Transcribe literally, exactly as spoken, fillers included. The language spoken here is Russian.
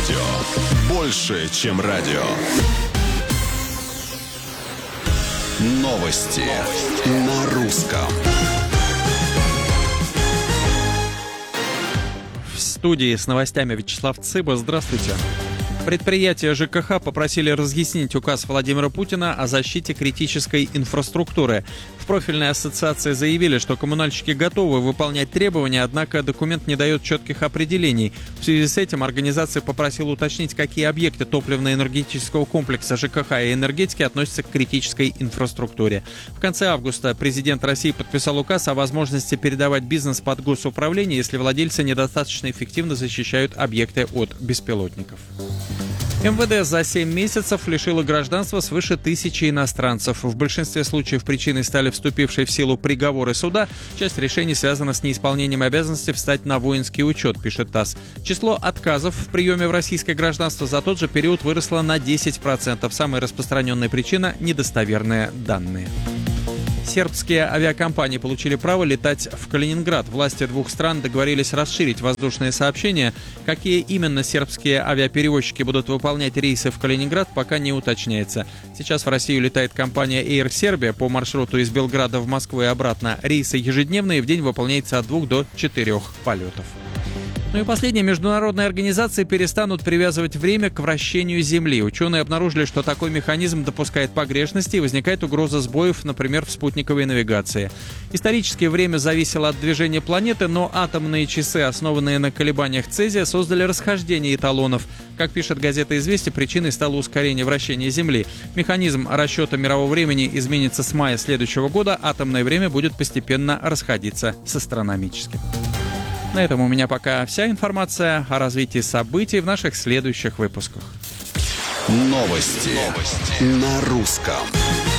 Радио. Больше, чем радио. Новости на русском. В студии с новостями Вячеслав Цыба. Здравствуйте. Предприятия ЖКХ попросили разъяснить указ Владимира Путина о защите критической инфраструктуры. В профильной ассоциации заявили, что коммунальщики готовы выполнять требования, однако документ не дает четких определений. В связи с этим организация попросила уточнить, какие объекты топливно-энергетического комплекса ЖКХ и энергетики относятся к критической инфраструктуре. В конце августа президент России подписал указ о возможности передавать бизнес под госуправление, если владельцы недостаточно эффективно защищают объекты от беспилотников. МВД за семь месяцев лишило гражданства свыше тысячи иностранцев. В большинстве случаев причиной стали вступившие в силу приговоры суда. Часть решений связана с неисполнением обязанности встать на воинский учет, пишет ТАСС. Число отказов в приеме в российское гражданство за тот же период выросло на десять процентов. Самая распространенная причина – недостоверные данные. Сербские авиакомпании получили право летать в Калининград. Власти двух стран договорились расширить воздушные сообщения. Какие именно сербские авиаперевозчики будут выполнять рейсы в Калининград, пока не уточняется. Сейчас в Россию летает компания Air Serbia по маршруту из Белграда в Москву и обратно. Рейсы ежедневные, в день выполняется от двух до четырех полетов. Ну и последние международные организации перестанут привязывать время к вращению Земли. Ученые обнаружили, что такой механизм допускает погрешности и возникает угроза сбоев, например, в спутниковой навигации. Исторически время зависело от движения планеты, но атомные часы, основанные на колебаниях цезия, создали расхождение эталонов. Как пишет газета «Известия», причиной стало ускорение вращения Земли. Механизм расчета мирового времени изменится с мая следующего года, атомное время будет постепенно расходиться с астрономическим. На этом у меня пока вся информация. О развитии событий в наших следующих выпусках. Новости, Новости. На русском.